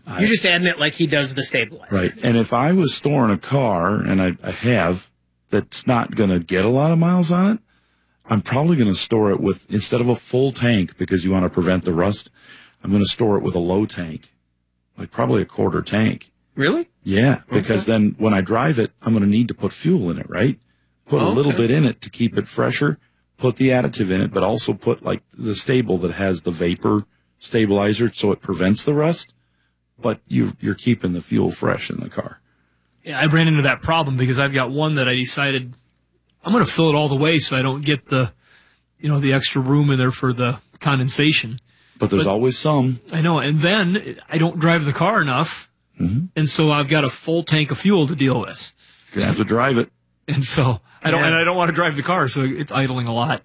You're just adding it like he does the stabilizer. Right. And if I was storing a car, and I have, that's not going to get a lot of miles on it, I'm probably going to store it with, instead of a full tank, because you want to prevent the rust, I'm going to store it with a low tank, like probably a quarter tank. Really? Yeah, because then when I drive it, I'm going to need to put fuel in it, right? Put a little bit in it to keep it fresher, put the additive in it, but also put like the stable that has the vapor stabilizer so it prevents the rust, but you're keeping the fuel fresh in the car. Yeah, I ran into that problem because I've got one that I decided I'm going to fill it all the way so I don't get the extra room in there for the condensation. But there's always some. I know, and then I don't drive the car enough, and so I've got a full tank of fuel to deal with. You're going to have to drive it. And so I don't want to drive the car, so it's idling a lot.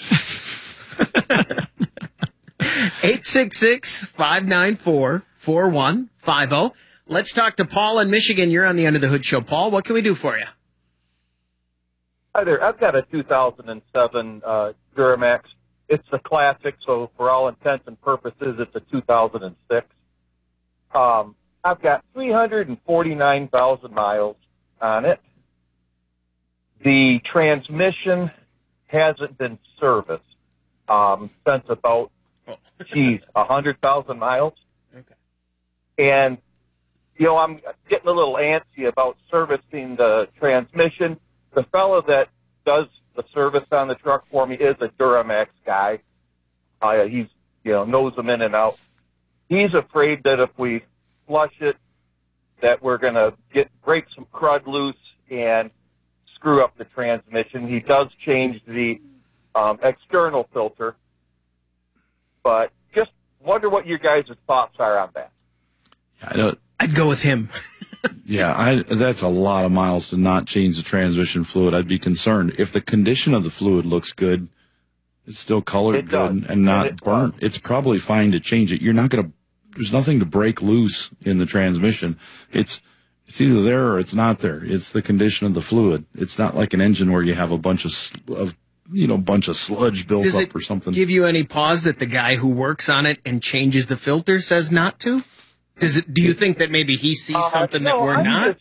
866-594-4150. Let's talk to Paul in Michigan. You're on the Under the Hood Show. Paul, what can we do for you? Hi there. I've got a 2007 Duramax. It's a classic, so for all intents and purposes, it's a 2006. I've got 349,000 miles on it. The transmission hasn't been serviced since about, 100,000 miles. Okay. And, I'm getting a little antsy about servicing the transmission. The fellow that does the service on the truck for me is a Duramax guy. He's, knows them in and out. He's afraid that if we flush it, that we're going to break some crud loose and screw up the transmission. He does change the external filter, but just wonder what your guys' thoughts are on that. I'd go with him. Yeah, that's a lot of miles to not change the transmission fluid. I'd be concerned. If the condition of the fluid looks good, it's still colored good and not burnt, it's probably fine to change it. There's nothing to break loose in the transmission. It's either there or it's not there. It's the condition of the fluid. It's not like an engine where you have a bunch of sludge built up or something. Does it give you any pause that the guy who works on it and changes the filter says not to? Do you think that maybe he sees something that we're not?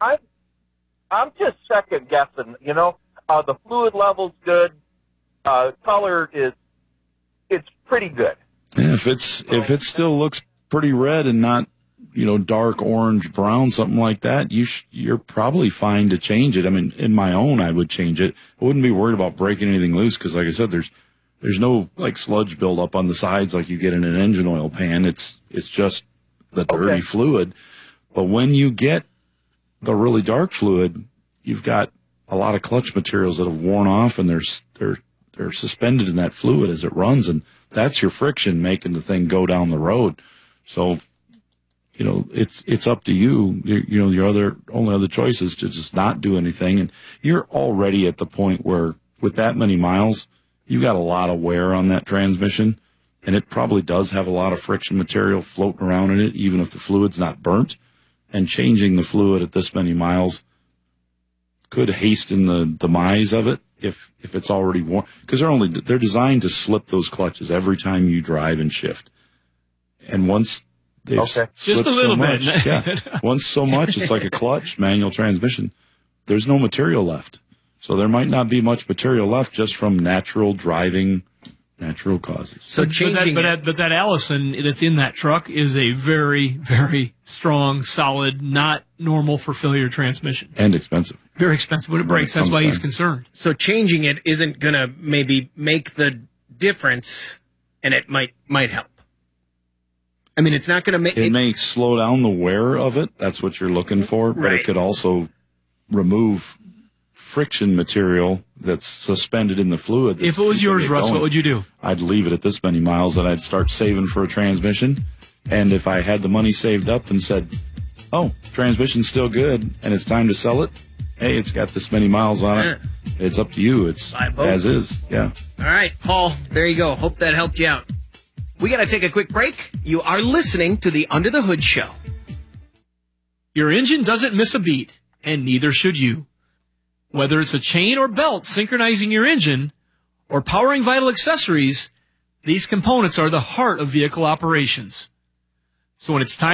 I'm just second guessing. The fluid level's good. Color it's pretty good. Yeah, if it still looks pretty red and not dark orange brown, something like that, you're probably fine to change it. I mean, in my own, I would change it. I wouldn't be worried about breaking anything loose because, like I said, there's no like sludge buildup on the sides like you get in an engine oil pan. It's just the dirty fluid. But when you get the really dark fluid, you've got a lot of clutch materials that have worn off and they're suspended in that fluid as it runs, and that's your friction making the thing go down the road. So, it's up to you. Your only other choice is to just not do anything. And you're already at the point where with that many miles, you've got a lot of wear on that transmission. And it probably does have a lot of friction material floating around in it, even if the fluid's not burnt. And changing the fluid at this many miles could hasten the demise of it if it's already worn. Because they're designed to slip those clutches every time you drive and shift. And once they've slipped just a little bit. Once so much, it's like a clutch, manual transmission. There's no material left. So there might not be much material left just from natural driving, natural causes. So but that Allison that's in that truck is a very, very strong, solid, not normal for failure transmission. And expensive. Very expensive when it breaks. That's why he's concerned. So changing it isn't going to maybe make the difference, and it might help. I mean, it's not going to make it may slow down the wear of it. That's what you're looking for. But it could also remove friction material that's suspended in the fluid. If it was yours, Russ, what would you do? I'd leave it at this many miles and I'd start saving for a transmission. And if I had the money saved up and said, transmission's still good and it's time to sell it, hey, it's got this many miles on it. It's up to you. It's as is. Yeah. All right, Paul, there you go. Hope that helped you out. We got to take a quick break. You are listening to the Under the Hood Show. Your engine doesn't miss a beat, and neither should you. Whether it's a chain or belt synchronizing your engine or powering vital accessories, these components are the heart of vehicle operations. So when it's time